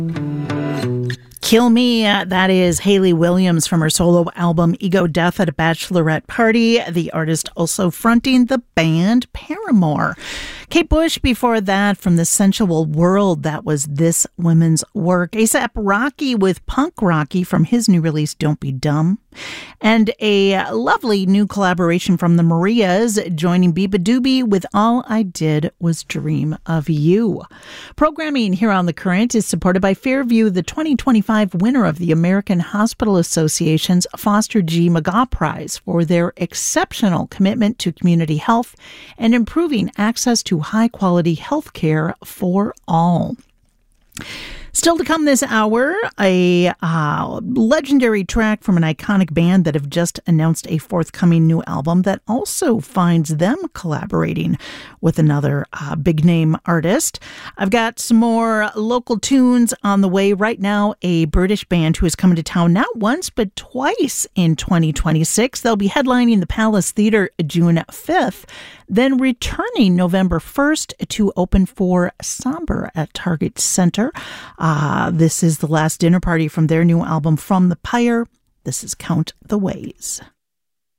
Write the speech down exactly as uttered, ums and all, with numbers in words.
Kill Me, uh, that is Hayley Williams from her solo album Ego Death at a Bachelorette Party. The artist also fronting the band Paramore. Kate Bush before that from The Sensual World, that was This Woman's Work. A$AP Rocky with Punk Rocky from his new release Don't Be Dumb. And a lovely new collaboration from the Marias joining beabadoobee with All I Did Was Dream of You. Programming here on The Current is supported by Fairview, the twenty twenty-five winner of the American Hospital Association's Foster G. McGaugh Prize for their exceptional commitment to community health and improving access to high-quality health care for all. Still to come this hour, a uh, legendary track from an iconic band that have just announced a forthcoming new album that also finds them collaborating with another uh, big-name artist. I've got some more local tunes on the way right now. A British band who is coming to town not once but twice in twenty twenty-six. They'll be headlining the Palace Theatre June fifth, then returning November first to open for Somber at Target Center. Uh, this is the last dinner party from their new album From the Pyre. This is Count the Ways.